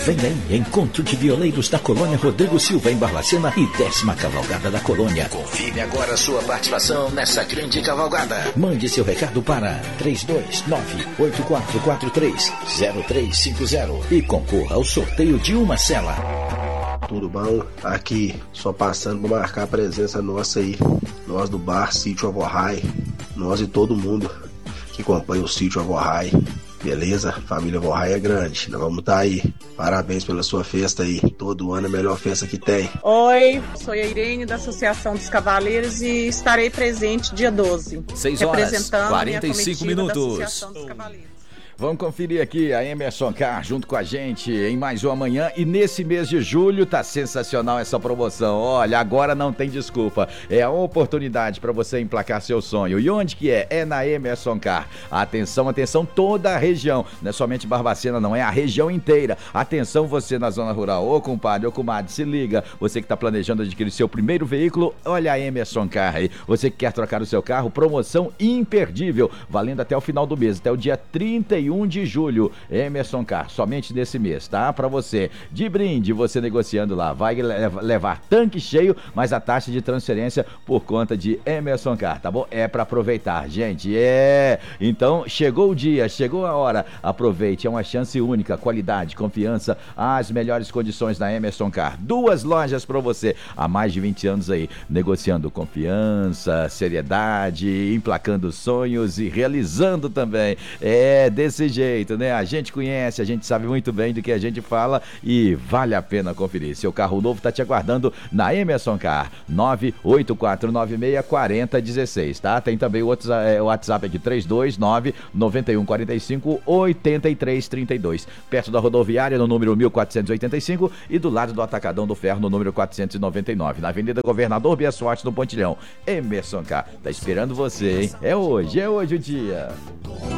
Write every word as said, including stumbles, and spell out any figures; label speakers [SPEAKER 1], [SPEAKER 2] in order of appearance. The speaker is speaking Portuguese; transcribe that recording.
[SPEAKER 1] Vem aí, Encontro de Violeiros da Colônia Rodrigo Silva em Barbacena e décima Cavalgada da Colônia. Confirme agora sua participação nessa grande cavalgada. Mande seu recado para três dois nove, oito quatro quatro três, zero três cinco zero e concorra ao sorteio de uma cela.
[SPEAKER 2] Tudo bom? Aqui, só passando para marcar a presença nossa aí. Nós do bar Sítio Avorrai, nós e todo mundo que acompanha o Sítio Avorrai. Beleza? Família Avorrai é grande, nós vamos estar aí. Parabéns pela sua festa aí. Todo ano é a melhor festa que tem.
[SPEAKER 3] Oi, sou a Irene da Associação dos Cavaleiros e estarei presente dia doze.
[SPEAKER 4] seis horas, quarenta e cinco minutos.
[SPEAKER 3] Da Associação dos Cavaleiros.
[SPEAKER 4] Vamos conferir aqui a Emerson Carr junto com a gente em mais uma manhã. E nesse mês de julho tá sensacional essa promoção. Olha, agora não tem desculpa. É a oportunidade para você emplacar seu sonho. E onde que é? É na Emerson Carr. Atenção, atenção, toda a região. Não é somente Barbacena, não. É a região inteira. Atenção você na zona rural. Ô compadre, ô comadre, se liga. Você que está planejando adquirir seu primeiro veículo, olha a Emerson Carr aí. Você que quer trocar o seu carro, promoção imperdível. Valendo até o final do mês, até o dia trinta e um de julho, Emerson Carr, somente nesse mês, tá? Pra você, de brinde, você negociando lá, vai levar tanque cheio, mas a taxa de transferência por conta de Emerson Carr, tá bom? É pra aproveitar, gente, é! Então, chegou o dia, chegou a hora, aproveite, é uma chance única, qualidade, confiança, as melhores condições na Emerson Carr, duas lojas pra você, há mais de vinte anos aí, negociando confiança, seriedade, emplacando sonhos e realizando também, é desse Desse jeito, né? A gente conhece, a gente sabe muito bem do que a gente fala e vale a pena conferir. Seu carro novo tá te aguardando na Emerson Carr, nove oito quatro nove seis, quatro zero um seis, tá? Tem também o WhatsApp aqui, três dois nove, nove um quatro cinco, oito três três dois, perto da rodoviária no número mil quatrocentos e oitenta e cinco e do lado do Atacadão do Ferro no número quatrocentos e noventa e nove, na Avenida Governador Bia Soares, no Pontilhão. Emerson Carr, tá esperando você, hein? É hoje, é hoje o dia.